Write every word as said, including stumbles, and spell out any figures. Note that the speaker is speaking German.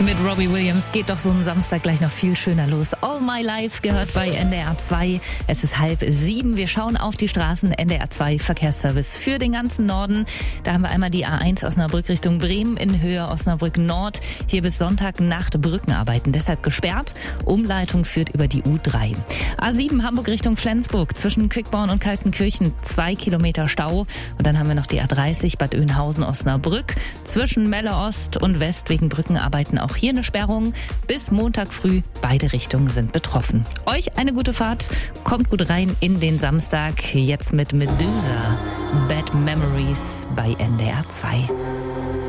Mit Robbie Williams geht doch so ein Samstag gleich noch viel schöner los. All My Life gehört bei N D R zwei. Es ist halb sieben. Wir schauen auf die Straßen. N D R zwei Verkehrsservice für den ganzen Norden. Da haben wir einmal die A eins Osnabrück Richtung Bremen in Höhe Osnabrück Nord. Hier bis Sonntagnacht Brückenarbeiten, deshalb gesperrt. Umleitung führt über die U drei. A sieben Hamburg Richtung Flensburg zwischen Quickborn und Kaltenkirchen zwei Kilometer Stau. Und dann haben wir noch die A dreißig Bad Oeynhausen Osnabrück zwischen Melle Ost und West wegen Brückenarbeiten. Auch hier eine Sperrung. Bis Montag früh. Beide Richtungen sind betroffen. Euch eine gute Fahrt. Kommt gut rein in den Samstag. Jetzt mit Medusa. Bad Memories bei N D R zwei.